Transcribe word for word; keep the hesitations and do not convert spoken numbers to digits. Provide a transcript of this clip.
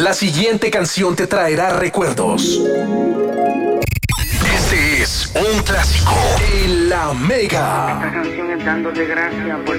La siguiente canción te traerá recuerdos. Este es un clásico. En La Mega. Esta canción es dándole gracias por